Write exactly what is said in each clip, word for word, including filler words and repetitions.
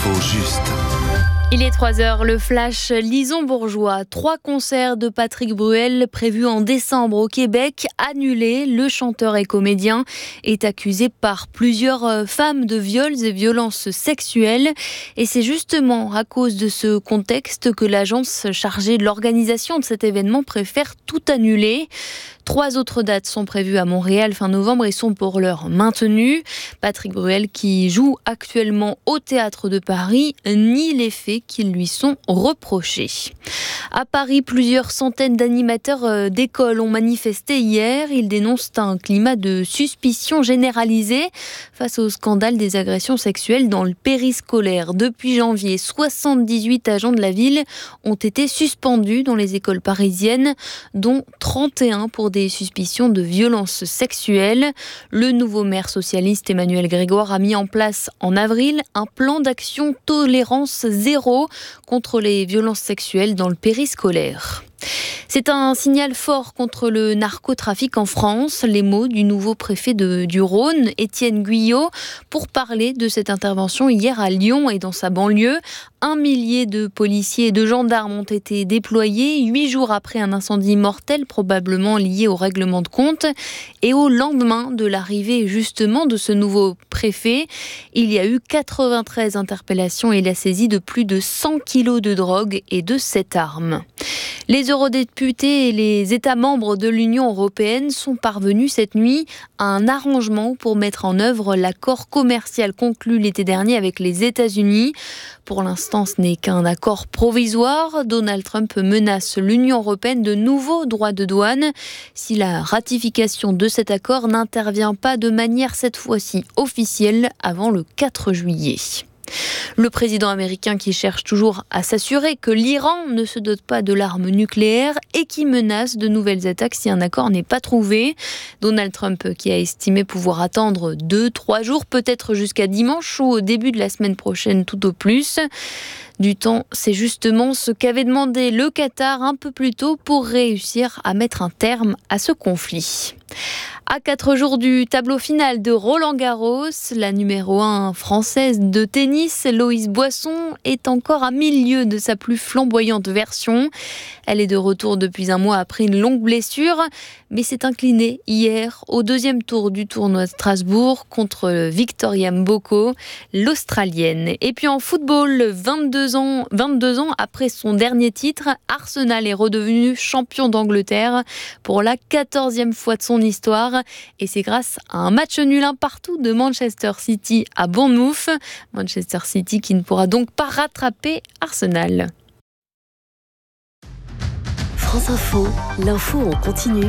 L'info juste. Il est trois heures, le flash Lison-Bourgeois. Trois concerts de Patrick Bruel prévus en décembre au Québec, annulés. Le chanteur et comédien est accusé par plusieurs femmes de viols et violences sexuelles. Et c'est justement à cause de ce contexte que l'agence chargée de l'organisation de cet événement préfère tout annuler. Trois autres dates sont prévues à Montréal fin novembre et sont pour l'heure maintenues. Patrick Bruel, qui joue actuellement au Théâtre de Paris, nie les faits qui lui sont reprochés. À Paris, plusieurs centaines d'animateurs d'écoles ont manifesté hier. Ils dénoncent un climat de suspicion généralisée face au scandale des agressions sexuelles dans le périscolaire. Depuis janvier, soixante-dix-huit agents de la ville ont été suspendus dans les écoles parisiennes, dont trente et un pour des suspicions de violences sexuelles. Le nouveau maire socialiste Emmanuel Grégoire a mis en place en avril un plan d'action tolérance zéro contre les violences sexuelles dans le périscolaire. C'est un signal fort contre le narcotrafic en France. Les mots du nouveau préfet de, du Rhône, Étienne Guyot, pour parler de cette intervention hier à Lyon et dans sa banlieue. Un millier de policiers et de gendarmes ont été déployés huit jours après un incendie mortel, probablement lié au règlement de compte. Et au lendemain de l'arrivée justement de ce nouveau préfet, il y a eu quatre-vingt-treize interpellations et la saisie de plus de cent kilos de drogue et de sept armes. Les eurodéputés et les États membres de l'Union européenne sont parvenus cette nuit à un arrangement pour mettre en œuvre l'accord commercial conclu l'été dernier avec les États-Unis. Pour l'instant, ce n'est qu'un accord provisoire. Donald Trump menace l'Union européenne de nouveaux droits de douane si la ratification de cet accord n'intervient pas de manière cette fois-ci officielle avant le quatre juillet. Le président américain qui cherche toujours à s'assurer que l'Iran ne se dote pas de l'arme nucléaire et qui menace de nouvelles attaques si un accord n'est pas trouvé. Donald Trump qui a estimé pouvoir attendre deux, trois jours, peut-être jusqu'à dimanche ou au début de la semaine prochaine tout au plus. Du temps, c'est justement ce qu'avait demandé le Qatar un peu plus tôt pour réussir à mettre un terme à ce conflit. À quatre jours du tableau final de Roland-Garros, la numéro un française de tennis, Loïs Boisson, est encore à milieu de sa plus flamboyante version. Elle est de retour depuis un mois après une longue blessure, mais s'est inclinée hier au deuxième tour du tournoi de Strasbourg contre Victoria Mboko, l'Australienne. Et puis en football, vingt-deux ans, vingt-deux ans après son dernier titre, Arsenal est redevenu champion d'Angleterre pour la quatorzième fois de son histoire. Et c'est grâce à un match nul un partout de Manchester City à Bournemouth. Manchester City qui ne pourra donc pas rattraper Arsenal. France Info, l'info en continu.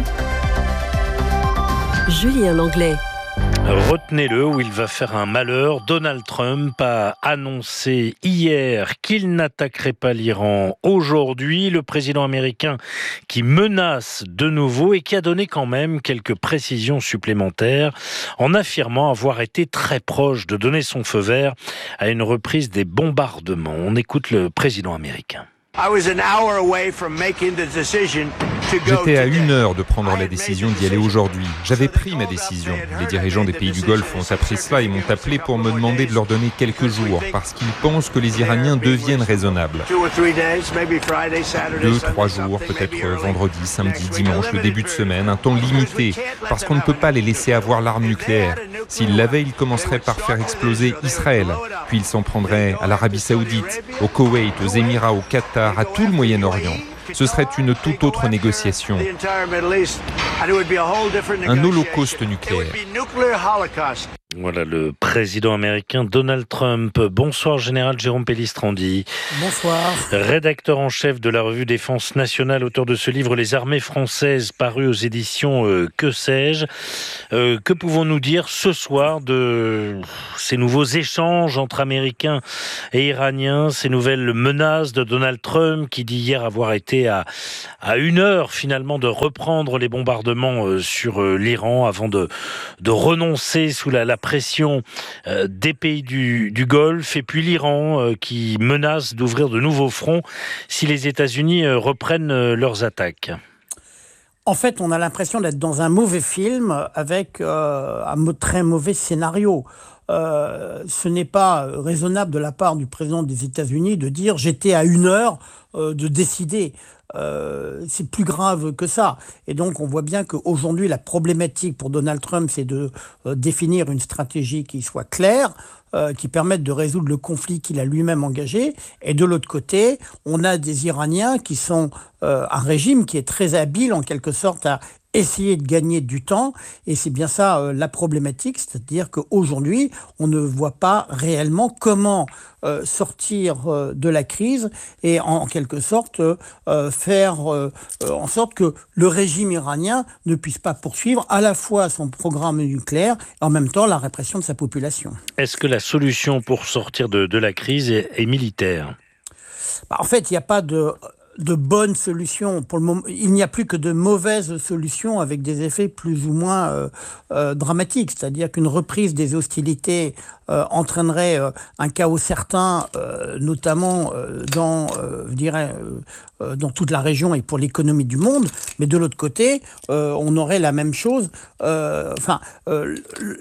Julien Langlais. Retenez-le, où il va faire un malheur. Donald Trump a annoncé hier qu'il n'attaquerait pas l'Iran aujourd'hui. Le président américain qui menace de nouveau et qui a donné quand même quelques précisions supplémentaires en affirmant avoir été très proche de donner son feu vert à une reprise des bombardements. On écoute le président américain. J'étais à une heure de prendre la décision d'y aller aujourd'hui. J'avais pris ma décision. Les dirigeants des pays du Golfe ont appris cela et m'ont appelé pour me demander de leur donner quelques jours parce qu'ils pensent que les Iraniens deviennent raisonnables. Deux, trois jours, peut-être vendredi, samedi, dimanche, le début de semaine, un temps limité parce qu'on ne peut pas les laisser avoir l'arme nucléaire. S'ils l'avaient, ils commenceraient par faire exploser Israël, puis ils s'en prendraient à l'Arabie Saoudite, au Koweït, aux Émirats, au Qatar, à tout le Moyen-Orient. Ce serait une toute autre négociation. Un holocauste nucléaire. Voilà le président américain Donald Trump. Bonsoir Général Jérôme Pellistrandi. Bonsoir. Rédacteur en chef de la revue Défense Nationale, auteur de ce livre Les armées françaises, paru aux éditions euh, Que sais-je. Euh, que pouvons-nous dire ce soir de ces nouveaux échanges entre Américains et Iraniens, ces nouvelles menaces de Donald Trump qui dit hier avoir été à, à une heure finalement de reprendre les bombardements euh, sur euh, l'Iran avant de, de renoncer sous la, la pression euh, des pays du, du Golfe, et puis l'Iran euh, qui menace d'ouvrir de nouveaux fronts si les États-Unis euh, reprennent euh, leurs attaques. En fait, on a l'impression d'être dans un mauvais film avec euh, un très mauvais scénario. euh, ce n'est pas raisonnable de la part du président des États-Unis de dire j'étais à une heure euh, de décider. Euh, c'est plus grave que ça. Et donc, on voit bien qu'aujourd'hui, la problématique pour Donald Trump, c'est de euh, définir une stratégie qui soit claire, euh, qui permette de résoudre le conflit qu'il a lui-même engagé. Et de l'autre côté, on a des Iraniens qui sont euh, un régime qui est très habile, en quelque sorte, à essayer de gagner du temps, et c'est bien ça euh, la problématique, c'est-à-dire qu'aujourd'hui, on ne voit pas réellement comment euh, sortir euh, de la crise et en, en quelque sorte euh, faire euh, en sorte que le régime iranien ne puisse pas poursuivre à la fois son programme nucléaire et en même temps la répression de sa population. Est-ce que la solution pour sortir de, de la crise est, est militaire ? Bah, en fait, il n'y a pas de... de bonnes solutions. Pour le moment, il n'y a plus que de mauvaises solutions avec des effets plus ou moins euh, euh, dramatiques. C'est-à-dire qu'une reprise des hostilités euh, entraînerait euh, un chaos certain, euh, notamment euh, dans, euh, je dirais, euh, dans toute la région et pour l'économie du monde. Mais de l'autre côté, euh, on aurait la même chose. Euh, enfin, euh,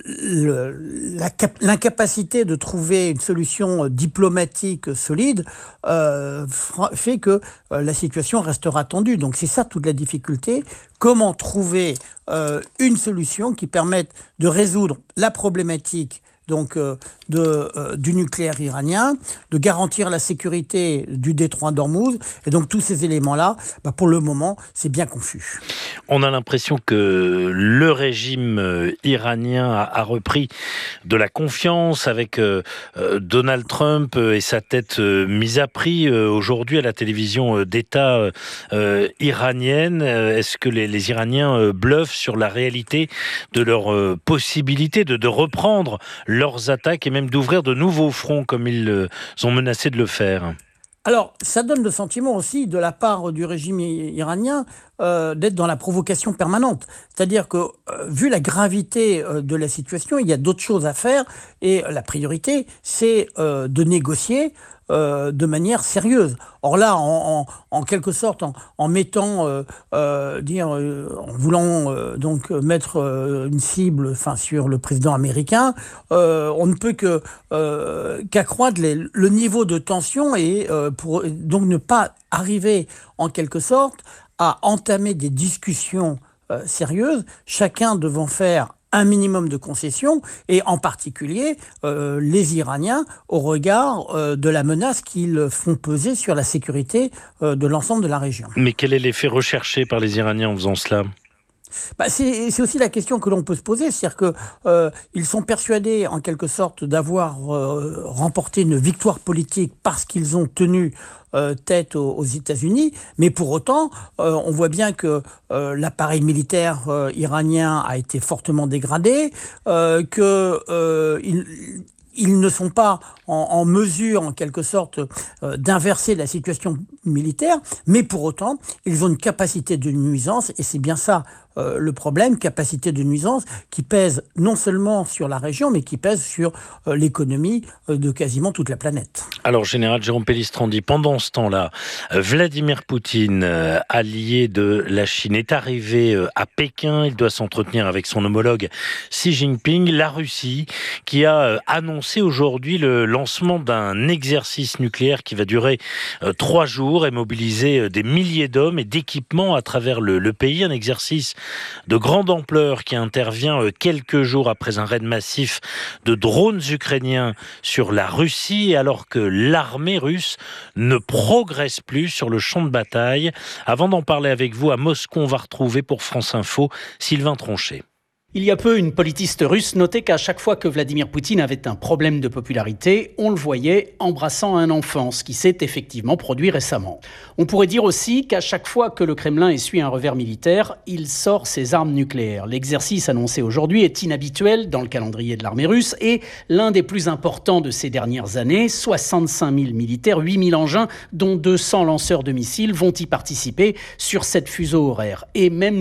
le, la, l'incapacité de trouver une solution diplomatique solide euh, fait que euh, la situation restera tendue. Donc c'est ça toute la difficulté. Comment trouver euh, une solution qui permette de résoudre la problématique donc euh, de, euh, du nucléaire iranien, de garantir la sécurité du détroit d'Ormuz. Et donc tous ces éléments-là, bah, pour le moment, c'est bien confus. On a l'impression que le régime iranien a, a repris de la confiance avec euh, Donald Trump et sa tête euh, mise à prix euh, aujourd'hui à la télévision d'État euh, iranienne. Est-ce que les, les Iraniens euh, bluffent sur la réalité de leur euh, possibilité de, de reprendre leurs attaques et même d'ouvrir de nouveaux fronts comme ils euh, ont menacé de le faire ? Alors, ça donne le sentiment aussi de la part du régime iranien euh, d'être dans la provocation permanente. C'est-à-dire que, euh, vu la gravité euh, de la situation, il y a d'autres choses à faire et la priorité, c'est euh, de négocier Euh, de manière sérieuse. Or là, en, en, en quelque sorte, en, en mettant, euh, euh, dire, euh, en voulant euh, donc mettre euh, une cible, enfin, sur le président américain, euh, on ne peut que euh, qu'accroître les, le niveau de tension et euh, pour donc ne pas arriver en quelque sorte à entamer des discussions euh, sérieuses, chacun devant faire un minimum de concessions, et en particulier euh, les Iraniens au regard euh, de la menace qu'ils font peser sur la sécurité euh, de l'ensemble de la région. Mais quel est l'effet recherché par les Iraniens en faisant cela ? Bah c'est, c'est aussi la question que l'on peut se poser, c'est-à-dire que euh, ils sont persuadés en quelque sorte d'avoir euh, remporté une victoire politique parce qu'ils ont tenu euh, tête aux, aux États-Unis, mais pour autant, euh, on voit bien que euh, l'appareil militaire euh, iranien a été fortement dégradé, euh, que euh, il, ils ne sont pas en, en mesure, en quelque sorte, euh, d'inverser la situation militaire, mais pour autant, ils ont une capacité de nuisance, et c'est bien ça euh, le problème, capacité de nuisance qui pèse non seulement sur la région, mais qui pèse sur euh, l'économie euh, de quasiment toute la planète. Alors, général Jérôme Pellistrandi, pendant ce temps-là, Vladimir Poutine, euh, allié de la Chine, est arrivé euh, à Pékin. Il doit s'entretenir avec son homologue Xi Jinping. La Russie, qui a euh, annoncé aujourd'hui le lancement d'un exercice nucléaire qui va durer euh, trois jours et mobiliser euh, des milliers d'hommes et d'équipements à travers le, le pays. Un exercice de grande ampleur qui intervient euh, quelques jours après un raid massif de drones ukrainiens sur la Russie, alors que l'armée russe ne progresse plus sur le champ de bataille. Avant d'en parler avec vous, à Moscou, on va retrouver pour France Info Sylvain Tronchet. Il y a peu, une politiste russe notait qu'à chaque fois que Vladimir Poutine avait un problème de popularité, on le voyait embrassant un enfant, ce qui s'est effectivement produit récemment. On pourrait dire aussi qu'à chaque fois que le Kremlin essuie un revers militaire, il sort ses armes nucléaires. L'exercice annoncé aujourd'hui est inhabituel dans le calendrier de l'armée russe et l'un des plus importants de ces dernières années. soixante-cinq mille militaires, huit mille engins, dont deux cents lanceurs de missiles vont y participer sur sept fuseaux horaires. Et même